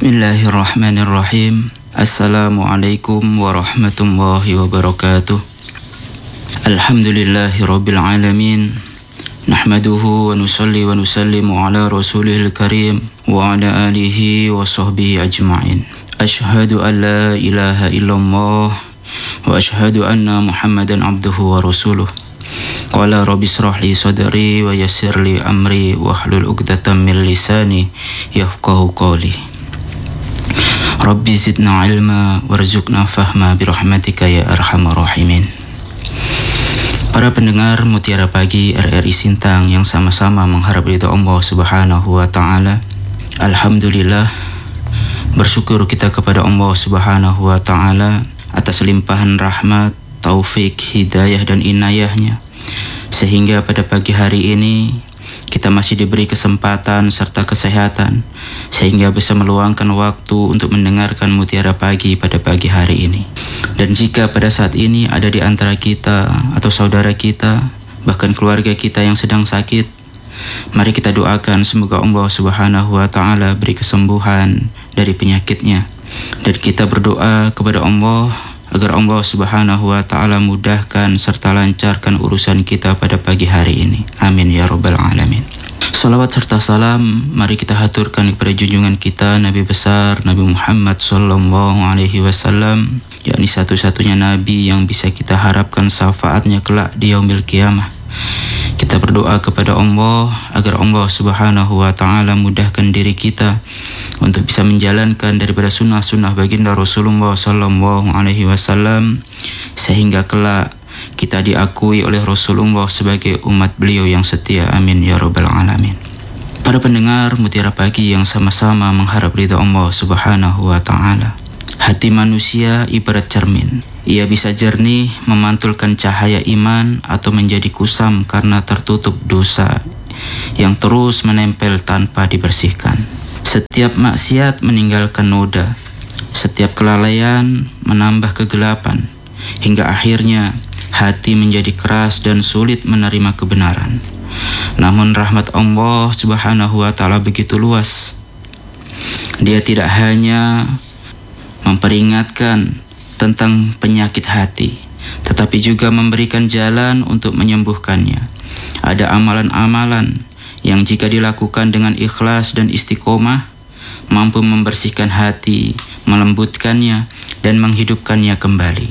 Bismillahirrahmanirrahim. Assalamualaikum warahmatullahi wabarakatuh. Alhamdulillahirabbil alamin. Nahmaduhu wa nusalli wa nusallimu ala rasulihil karim wa ala alihi wa sahbihi ajma'in. Ashhadu an la ilaha illallah wa ashhadu anna Muhammadan abduhu wa rasuluh. Qala rabbi shrah li sadri wa yassir li amri wahlul 'uqdatam min lisani yafqahu qawli. Rabbi zidna ilma warzuqna fahma birahmatika ya arhamar rahimin. Para pendengar Mutiara Pagi RRI Sintang yang sama-sama mengharap ridha Allah Subhanahu wa taala. Alhamdulillah, bersyukur kita kepada Allah Subhanahu wa taala atas limpahan rahmat, taufik, hidayah dan inayahnya, sehingga pada pagi hari ini kita masih diberi kesempatan serta kesehatan sehingga bisa meluangkan waktu untuk mendengarkan Mutiara Pagi pada pagi hari ini. Dan jika pada saat ini ada di antara kita atau saudara kita, bahkan keluarga kita yang sedang sakit, mari kita doakan semoga Allah Subhanahu wa taala beri kesembuhan dari penyakitnya. Dan kita berdoa kepada Allah agar Allah Subhanahu wa taala mudahkan serta lancarkan urusan kita pada pagi hari ini. Amin ya rabbal alamin. Salawat serta salam mari kita haturkan kepada junjungan kita Nabi besar Nabi Muhammad sallallahu alaihi wasallam, yakni satu-satunya nabi yang bisa kita harapkan syafaatnya kelak di yaumil qiyamah. Kita berdoa kepada Allah agar Allah Subhanahu wa taala mudahkan diri kita untuk bisa menjalankan daripada sunnah-sunnah baginda Rasulullah sallallahu alaihi wasallam, sehingga kelak kita diakui oleh Rasulullah sebagai umat beliau yang setia. Amin ya rabbal alamin. Para pendengar Mutiara Pagi yang sama-sama mengharap ridha Allah Subhanahu wa taala. Hati manusia ibarat cermin. Ia bisa jernih memantulkan cahaya iman atau menjadi kusam karena tertutup dosa yang terus menempel tanpa dibersihkan. Setiap maksiat meninggalkan noda, setiap kelalaian menambah kegelapan, hingga akhirnya hati menjadi keras dan sulit menerima kebenaran. Namun rahmat Allah Subhanahu wa taala begitu luas. Dia tidak hanya memperingatkan tentang penyakit hati, tetapi juga memberikan jalan untuk menyembuhkannya. Ada amalan-amalan yang jika dilakukan dengan ikhlas dan istiqomah, mampu membersihkan hati, melembutkannya, dan menghidupkannya kembali.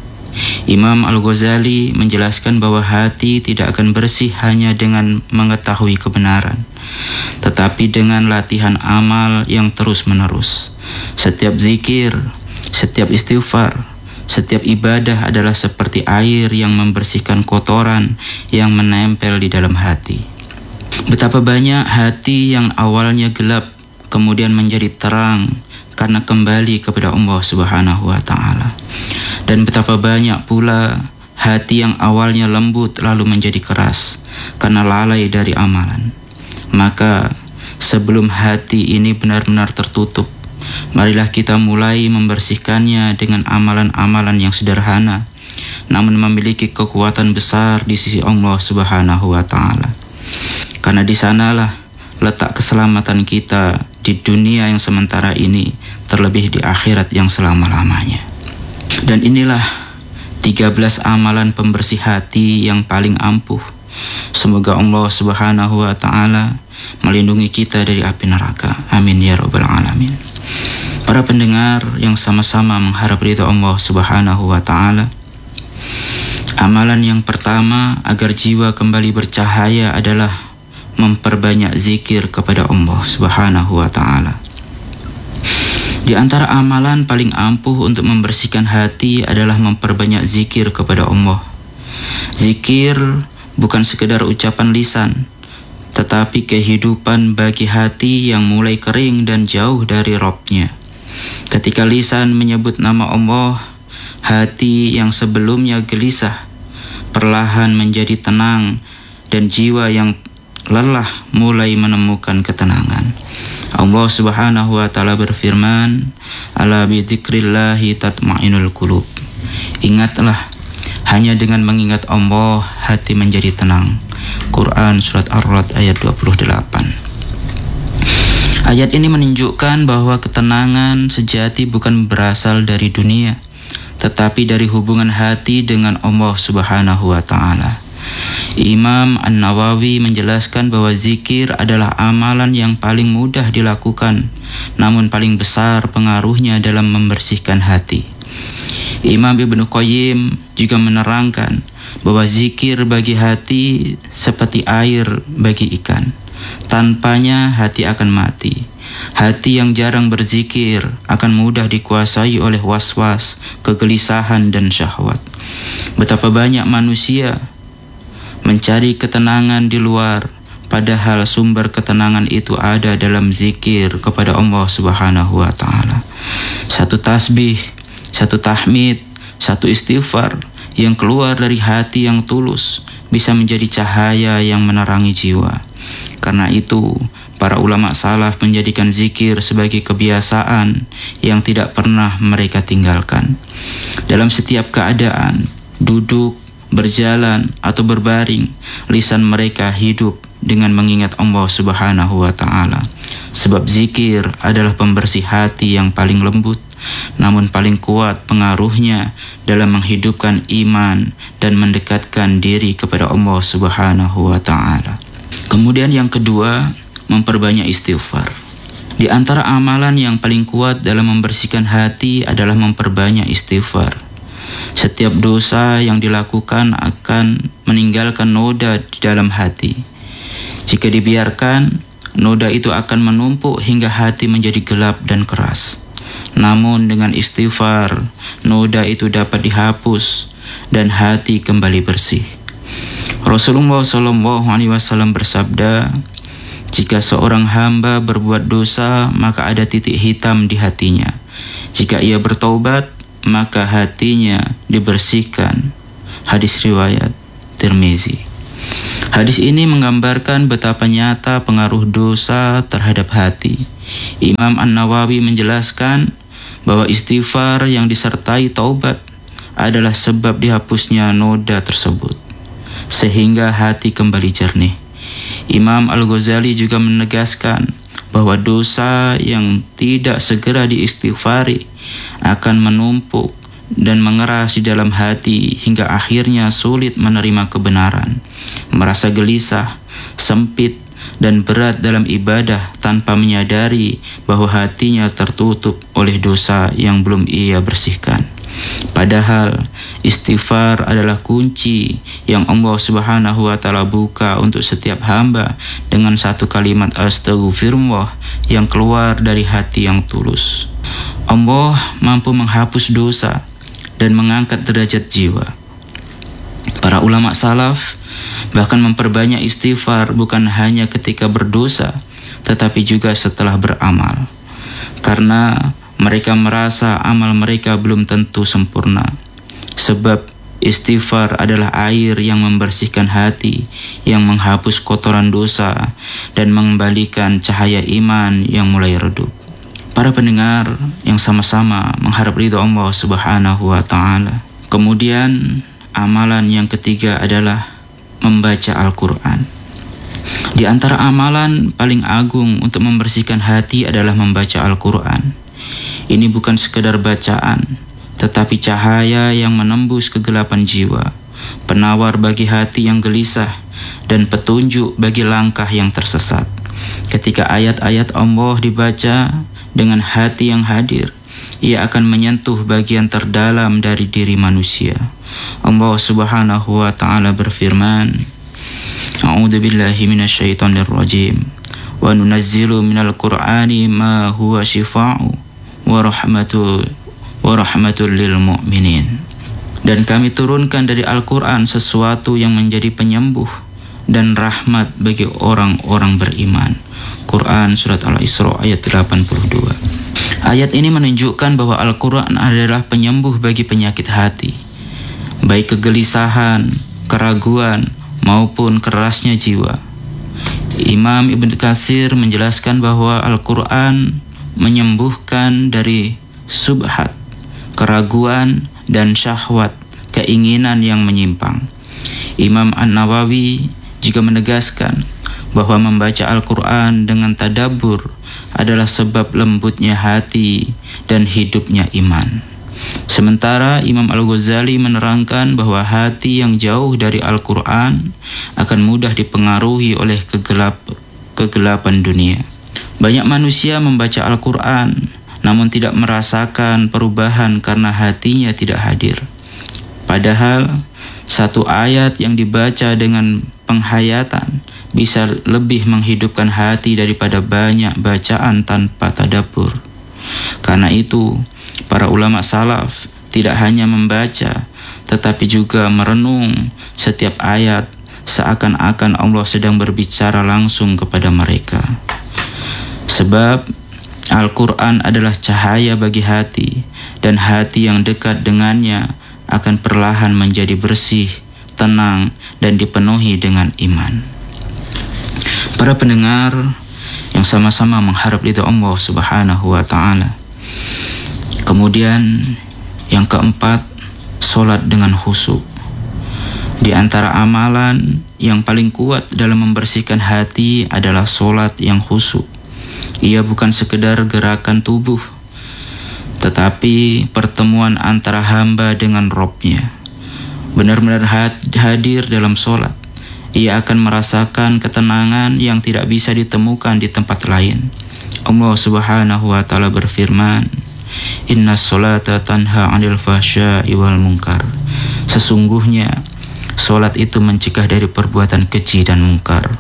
Imam Al-Ghazali menjelaskan bahwa hati tidak akan bersih hanya dengan mengetahui kebenaran, tetapi dengan latihan amal yang terus-menerus. Setiap zikir, setiap istighfar, setiap ibadah adalah seperti air yang membersihkan kotoran yang menempel di dalam hati. Betapa banyak hati yang awalnya gelap kemudian menjadi terang karena kembali kepada Allah Subhanahu wa taala. Dan betapa banyak pula hati yang awalnya lembut lalu menjadi keras karena lalai dari amalan. Maka sebelum hati ini benar-benar tertutup, marilah kita mulai membersihkannya dengan amalan-amalan yang sederhana, namun memiliki kekuatan besar di sisi Allah Subhanahu wa taala. Karena di sanalah letak keselamatan kita di dunia yang sementara ini, terlebih di akhirat yang selama-lamanya. Dan inilah 13 amalan pembersih hati yang paling ampuh. Semoga Allah Subhanahu wa taala melindungi kita dari api neraka. Amin ya rabbal alamin. Para pendengar yang sama-sama mengharap ridha Allah Subhanahu wa taala. Amalan yang pertama agar jiwa kembali bercahaya adalah memperbanyak zikir kepada Allah Subhanahu wa taala. Di antara amalan paling ampuh untuk membersihkan hati adalah memperbanyak zikir kepada Allah. Zikir bukan sekedar ucapan lisan, tetapi kehidupan bagi hati yang mulai kering dan jauh dari Rabb-Nya. Ketika lisan menyebut nama Allah, hati yang sebelumnya gelisah perlahan menjadi tenang dan jiwa yang lelah mulai menemukan ketenangan. Allah Subhanahu wa taala berfirman, "Ala bi dzikrillahi tatma'innul qulub." Ingatlah, hanya dengan mengingat Allah hati menjadi tenang. Quran surat Ar-Ra'd ayat 28. Ayat ini menunjukkan bahwa ketenangan sejati bukan berasal dari dunia, tetapi dari hubungan hati dengan Allah Subhanahu wa Ta'ala. Imam An-Nawawi menjelaskan bahwa zikir adalah amalan yang paling mudah dilakukan, namun paling besar pengaruhnya dalam membersihkan hati. Imam Ibnu Qayyim juga menerangkan bahwa zikir bagi hati seperti air bagi ikan. Tanpanya hati akan mati. Hati yang jarang berzikir akan mudah dikuasai oleh was-was, kegelisahan dan syahwat. Betapa banyak manusia mencari ketenangan di luar, padahal sumber ketenangan itu ada dalam zikir kepada Allah Subhanahu wa Ta'ala. Satu tasbih, satu tahmid, satu istighfar yang keluar dari hati yang tulus bisa menjadi cahaya yang menerangi jiwa. Karena itu, para ulama salaf menjadikan zikir sebagai kebiasaan yang tidak pernah mereka tinggalkan. Dalam setiap keadaan, duduk, berjalan, atau berbaring, lisan mereka hidup dengan mengingat Allah Subhanahu wa Ta'ala. Sebab zikir adalah pembersih hati yang paling lembut, namun paling kuat pengaruhnya dalam menghidupkan iman dan mendekatkan diri kepada Allah Subhanahu wa Ta'ala. Kemudian yang kedua, memperbanyak istighfar. Di antara amalan yang paling kuat dalam membersihkan hati adalah memperbanyak istighfar. Setiap dosa yang dilakukan akan meninggalkan noda di dalam hati. Jika dibiarkan, noda itu akan menumpuk hingga hati menjadi gelap dan keras. Namun dengan istighfar, noda itu dapat dihapus dan hati kembali bersih. Rasulullah SAW bersabda, jika seorang hamba berbuat dosa, maka ada titik hitam di hatinya. Jika ia bertaubat, maka hatinya dibersihkan. Hadis riwayat Tirmizi. Hadis ini menggambarkan betapa nyata pengaruh dosa terhadap hati. Imam An-Nawawi menjelaskan bahwa istighfar yang disertai taubat adalah sebab dihapusnya noda tersebut, sehingga hati kembali jernih. Imam Al-Ghazali juga menegaskan bahwa dosa yang tidak segera diistighfari akan menumpuk dan mengeras di dalam hati hingga akhirnya sulit menerima kebenaran, merasa gelisah, sempit, dan berat dalam ibadah tanpa menyadari bahwa hatinya tertutup oleh dosa yang belum ia bersihkan. Padahal istighfar adalah kunci yang Allah Subhanahu wa Ta'ala buka untuk setiap hamba dengan satu kalimat astaghfirullah yang keluar dari hati yang tulus. Allah mampu menghapus dosa dan mengangkat derajat jiwa. Para ulama salaf bahkan memperbanyak istighfar bukan hanya ketika berdosa, tetapi juga setelah beramal. Karena mereka merasa amal mereka belum tentu sempurna. Sebab istighfar adalah air yang membersihkan hati, yang menghapus kotoran dosa, dan mengembalikan cahaya iman yang mulai redup. Para pendengar yang sama-sama mengharap ridha Allah Subhanahu wa Ta'ala. Kemudian amalan yang ketiga adalah membaca Al-Quran. Di antara amalan paling agung untuk membersihkan hati adalah membaca Al-Quran. Ini bukan sekedar bacaan, tetapi cahaya yang menembus kegelapan jiwa, penawar bagi hati yang gelisah, dan petunjuk bagi langkah yang tersesat. Ketika ayat-ayat Allah dibaca dengan hati yang hadir, ia akan menyentuh bagian terdalam dari diri manusia. Allah Subhanahu wa Ta'ala berfirman, A'udzu billahi minasyaitonir rajim. Wa nunazzilu minal Qur'ani ma huwa shifaa'u wa rahmatul lil mu'minin. Dan kami turunkan dari Al-Quran sesuatu yang menjadi penyembuh dan rahmat bagi orang-orang beriman. Quran Surat Al-Isra ayat 82. Ayat ini menunjukkan bahwa Al-Quran adalah penyembuh bagi penyakit hati, baik kegelisahan, keraguan, maupun kerasnya jiwa. Imam Ibnu Katsir menjelaskan bahwa Al-Quran menyembuhkan dari subhat, keraguan, dan syahwat, keinginan yang menyimpang. Imam An-Nawawi juga menegaskan bahwa membaca Al-Quran dengan tadabbur adalah sebab lembutnya hati dan hidupnya iman. Sementara Imam Al-Ghazali menerangkan bahwa hati yang jauh dari Al-Quran akan mudah dipengaruhi oleh kegelapan dunia. Banyak manusia membaca Al-Quran namun tidak merasakan perubahan karena hatinya tidak hadir. Padahal satu ayat yang dibaca dengan penghayatan bisa lebih menghidupkan hati daripada banyak bacaan tanpa tadabbur. Karena itu, para ulama salaf tidak hanya membaca, tetapi juga merenung setiap ayat seakan-akan Allah sedang berbicara langsung kepada mereka. Sebab Al-Quran adalah cahaya bagi hati, dan hati yang dekat dengannya akan perlahan menjadi bersih, tenang, dan dipenuhi dengan iman. Para pendengar yang sama-sama mengharap ridha Allah Subhanahu wa Ta'ala. Kemudian yang keempat, solat dengan khusyuk. Di antara amalan yang paling kuat dalam membersihkan hati adalah solat yang khusyuk. Ia bukan sekedar gerakan tubuh, tetapi pertemuan antara hamba dengan Robnya. Benar-benar hadir dalam solat, ia akan merasakan ketenangan yang tidak bisa ditemukan di tempat lain. Allah Subhanahu wa Ta'ala berfirman, Inna sholata tanha 'anil fahsya'i wal munkar. Sesungguhnya solat itu mencegah dari perbuatan keji dan mungkar.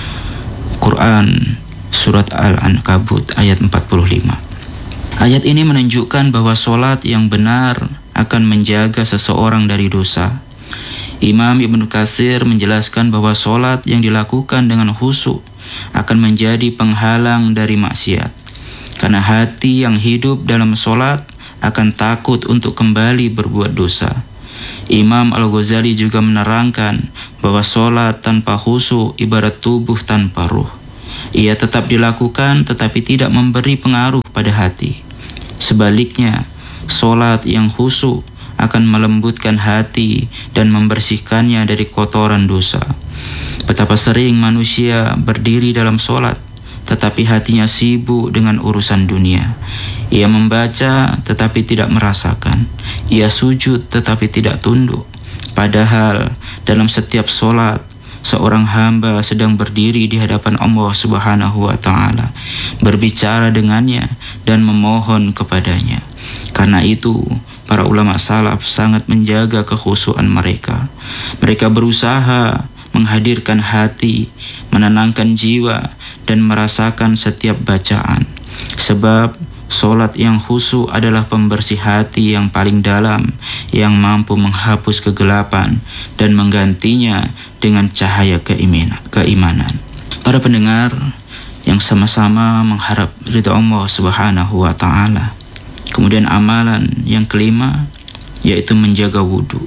Quran Surat Al-Ankabut ayat 45. Ayat ini menunjukkan bahwa solat yang benar akan menjaga seseorang dari dosa. Imam Ibnu Katsir menjelaskan bahwa solat yang dilakukan dengan khusyuk akan menjadi penghalang dari maksiat. Karena hati yang hidup dalam solat akan takut untuk kembali berbuat dosa. Imam Al-Ghazali juga menerangkan bahwa solat tanpa khusyuk ibarat tubuh tanpa ruh. Ia tetap dilakukan tetapi tidak memberi pengaruh pada hati. Sebaliknya, solat yang khusyuk akan melembutkan hati dan membersihkannya dari kotoran dosa. Betapa sering manusia berdiri dalam solat, tetapi hatinya sibuk dengan urusan dunia. Ia membaca tetapi tidak merasakan. Ia sujud tetapi tidak tunduk. Padahal dalam setiap solat, seorang hamba sedang berdiri di hadapan Allah Subhanahu wa Ta'ala, berbicara dengannya dan memohon kepadanya. Karena itu, para ulama salaf sangat menjaga kekhusyuan mereka. Mereka berusaha menghadirkan hati, menenangkan jiwa, dan merasakan setiap bacaan. Sebab solat yang khusyuk adalah pembersih hati yang paling dalam, yang mampu menghapus kegelapan dan menggantinya dengan cahaya keimanan. Para pendengar yang sama-sama mengharap ridha Allah Subhanahu wa Ta'ala. Kemudian amalan yang kelima, yaitu menjaga wudu.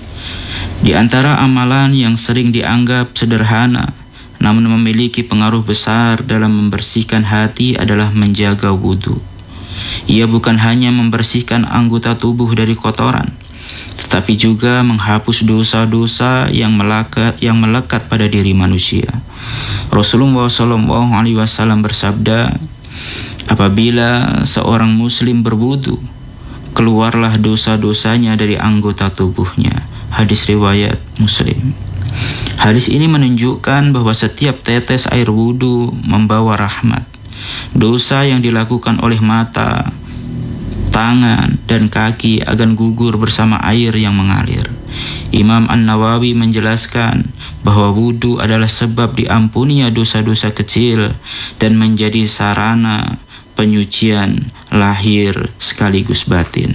Di antara amalan yang sering dianggap sederhana namun memiliki pengaruh besar dalam membersihkan hati adalah menjaga wudu. Ia bukan hanya membersihkan anggota tubuh dari kotoran, tetapi juga menghapus dosa-dosa yang melekat pada diri manusia. Rasulullah SAW bersabda, apabila seorang muslim berwudu, keluarlah dosa-dosanya dari anggota tubuhnya. Hadis riwayat Muslim. Hadis ini menunjukkan bahwa setiap tetes air wudu membawa rahmat. Dosa yang dilakukan oleh mata, tangan, dan kaki akan gugur bersama air yang mengalir. Imam An-Nawawi menjelaskan bahwa wudu adalah sebab diampuninya dosa-dosa kecil dan menjadi sarana penyucian lahir sekaligus batin.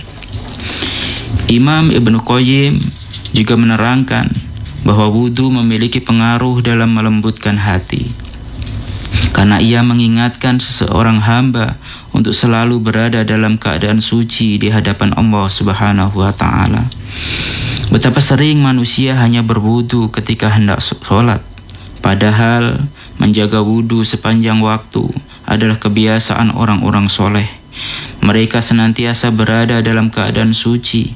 Imam Ibnu Qayyim juga menerangkan bahwa wudu memiliki pengaruh dalam melembutkan hati, karena ia mengingatkan seseorang hamba untuk selalu berada dalam keadaan suci di hadapan Allah Subhanahu wa Ta'ala. Betapa sering manusia hanya berwudu ketika hendak sholat, padahal menjaga wudu sepanjang waktu adalah kebiasaan orang-orang soleh. Mereka senantiasa berada dalam keadaan suci,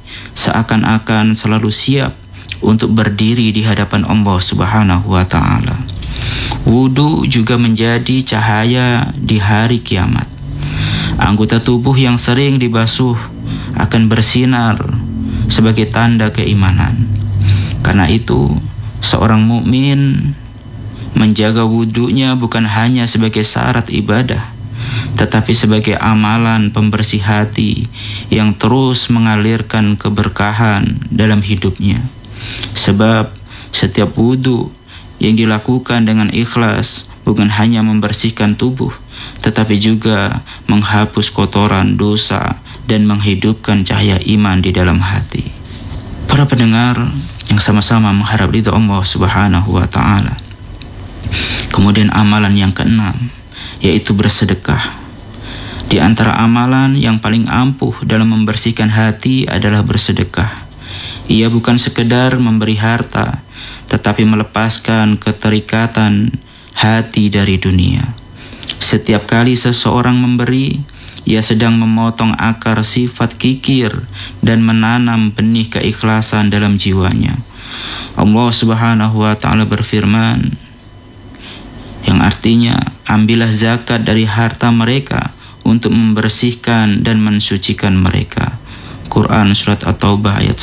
seakan-akan selalu siap untuk berdiri di hadapan Allah Subhanahu wa Ta'ala. Wudu juga menjadi cahaya di hari kiamat. Anggota tubuh yang sering dibasuh akan bersinar sebagai tanda keimanan. Karena itu, seorang mukmin menjaga wudunya bukan hanya sebagai syarat ibadah, tetapi sebagai amalan pembersih hati yang terus mengalirkan keberkahan dalam hidupnya. Sebab setiap wudu yang dilakukan dengan ikhlas bukan hanya membersihkan tubuh, tetapi juga menghapus kotoran dosa dan menghidupkan cahaya iman di dalam hati. Para pendengar yang sama-sama mengharap ridha Allah Subhanahu wa ta'ala. Kemudian amalan yang keenam, yaitu bersedekah. Di antara amalan yang paling ampuh dalam membersihkan hati adalah bersedekah. Ia bukan sekedar memberi harta, tetapi melepaskan keterikatan hati dari dunia. Setiap kali seseorang memberi, ia sedang memotong akar sifat kikir dan menanam benih keikhlasan dalam jiwanya. Allah Subhanahu wa ta'ala berfirman, yang artinya, ambillah zakat dari harta mereka untuk membersihkan dan mensucikan mereka. Quran Surat At-Taubah ayat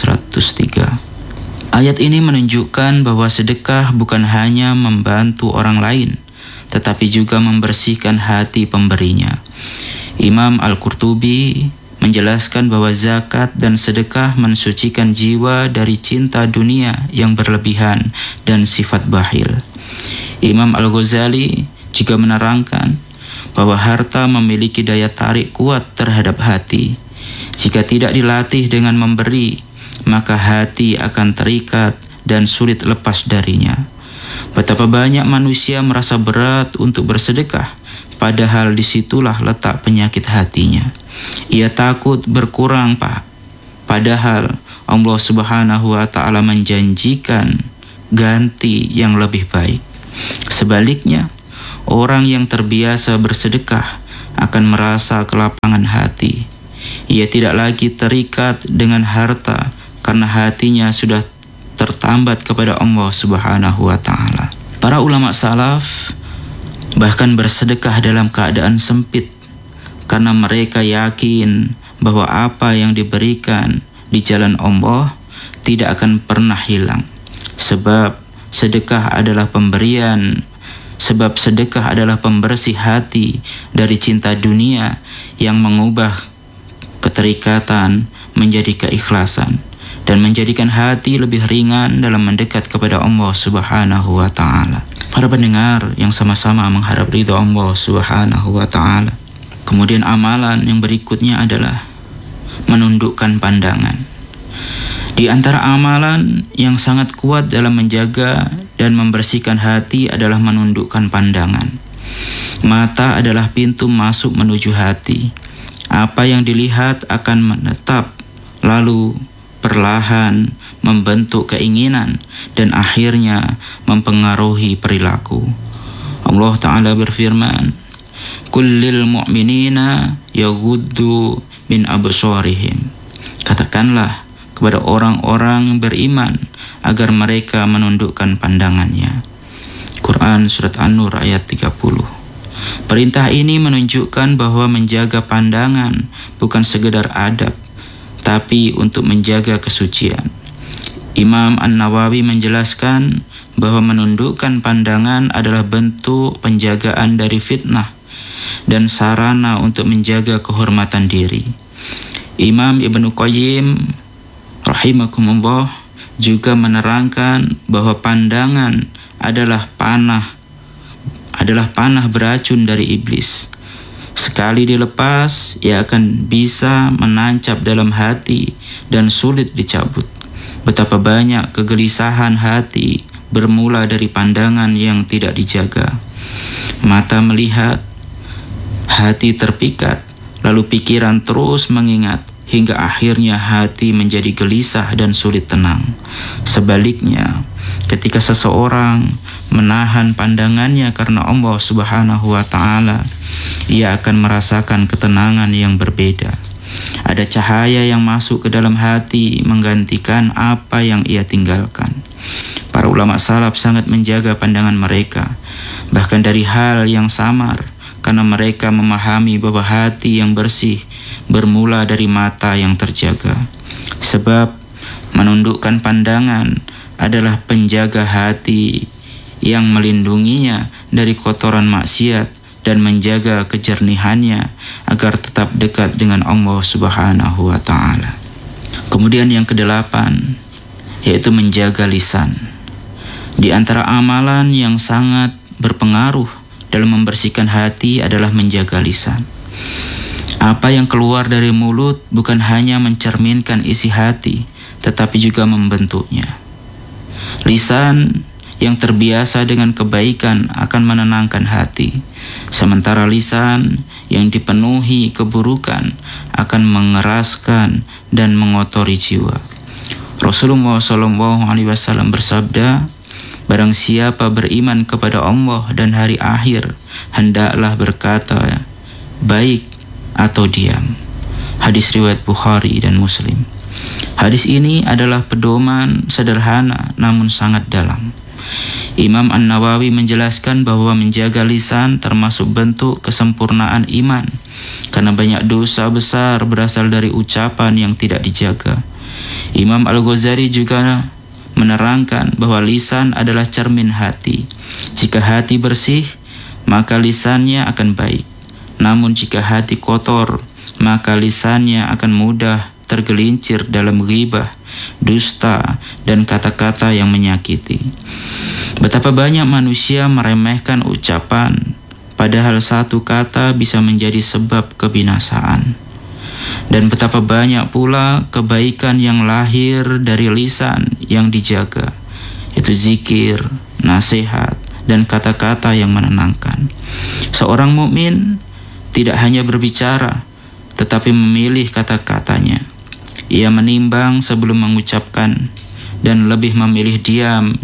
103. Ayat ini menunjukkan bahwa sedekah bukan hanya membantu orang lain, tetapi juga membersihkan hati pemberinya. Imam Al-Qurtubi menjelaskan bahwa zakat dan sedekah mensucikan jiwa dari cinta dunia yang berlebihan dan sifat bakhil. Imam Al-Ghazali juga menerangkan bahwa harta memiliki daya tarik kuat terhadap hati. Jika tidak dilatih dengan memberi, maka hati akan terikat dan sulit lepas darinya. Betapa banyak manusia merasa berat untuk bersedekah, padahal disitulah letak penyakit hatinya. Ia takut berkurang, padahal Allah Subhanahu wa ta'ala menjanjikan ganti yang lebih baik. Sebaliknya, orang yang terbiasa bersedekah akan merasa kelapangan hati. Ia tidak lagi terikat dengan harta karena hatinya sudah tertambat kepada Allah Subhanahu wa ta'ala. Para ulama salaf bahkan bersedekah dalam keadaan sempit karena mereka yakin bahwa apa yang diberikan di jalan Allah tidak akan pernah hilang. Sebab sedekah adalah pembersih hati dari cinta dunia yang mengubah keterikatan menjadi keikhlasan dan menjadikan hati lebih ringan dalam mendekat kepada Allah Subhanahu wa ta'ala. Para pendengar yang sama-sama mengharap ridha Allah Subhanahu wa ta'ala. Kemudian amalan yang berikutnya adalah menundukkan pandangan. Di antara amalan yang sangat kuat dalam menjaga dan membersihkan hati adalah menundukkan pandangan. Mata adalah pintu masuk menuju hati. Apa yang dilihat akan menetap, lalu perlahan membentuk keinginan dan akhirnya mempengaruhi perilaku. Allah Ta'ala berfirman, Kullil mu'minina yaghuddu min absarihim. Katakanlah kepada orang-orang yang beriman agar mereka menundukkan pandangannya. Quran Surat An-Nur ayat 30. Perintah ini menunjukkan bahwa menjaga pandangan bukan sekedar adab, tapi untuk menjaga kesucian. Imam An-Nawawi menjelaskan bahwa menundukkan pandangan adalah bentuk penjagaan dari fitnah dan sarana untuk menjaga kehormatan diri. Imam Ibnu Qayyim rahimakumullah juga menerangkan bahwa pandangan adalah panah beracun dari iblis. Sekali dilepas, ia akan bisa menancap dalam hati dan sulit dicabut. Betapa banyak kegelisahan hati bermula dari pandangan yang tidak dijaga. Mata melihat, hati terpikat, lalu pikiran terus mengingat, hingga akhirnya hati menjadi gelisah dan sulit tenang. Sebaliknya, ketika seseorang menahan pandangannya karena Allah Subhanahu wa ta'ala, ia akan merasakan ketenangan yang berbeda. Ada cahaya yang masuk ke dalam hati menggantikan apa yang ia tinggalkan. Para ulama salaf sangat menjaga pandangan mereka, bahkan dari hal yang samar, karena mereka memahami bahwa hati yang bersih bermula dari mata yang terjaga. Sebab menundukkan pandangan adalah penjaga hati yang melindunginya dari kotoran maksiat dan menjaga kejernihannya agar tetap dekat dengan Allah Subhanahu wa Ta'ala. Kemudian yang kedelapan, yaitu menjaga lisan. Di antara amalan yang sangat berpengaruh dalam membersihkan hati adalah menjaga lisan. Apa yang keluar dari mulut bukan hanya mencerminkan isi hati, tetapi juga membentuknya. Lisan yang terbiasa dengan kebaikan akan menenangkan hati, sementara lisan yang dipenuhi keburukan akan mengeraskan dan mengotori jiwa. Rasulullah SAW bersabda, barang siapa beriman kepada Allah dan hari akhir, hendaklah berkata baik atau diam. Hadis riwayat Bukhari dan Muslim. Hadis ini adalah pedoman sederhana namun sangat dalam. Imam An-Nawawi menjelaskan bahwa menjaga lisan termasuk bentuk kesempurnaan iman, karena banyak dosa besar berasal dari ucapan yang tidak dijaga. Imam Al-Ghazali juga menerangkan bahwa lisan adalah cermin hati. Jika hati bersih, maka lisannya akan baik. Namun jika hati kotor, maka lisannya akan mudah tergelincir dalam ghibah, dusta, dan kata-kata yang menyakiti. Betapa banyak manusia meremehkan ucapan, padahal satu kata bisa menjadi sebab kebinasaan. Dan betapa banyak pula kebaikan yang lahir dari lisan yang dijaga, yaitu zikir, nasihat, dan kata-kata yang menenangkan. Seorang mukmin tidak hanya berbicara, tetapi memilih kata-katanya. Ia menimbang sebelum mengucapkan dan lebih memilih diam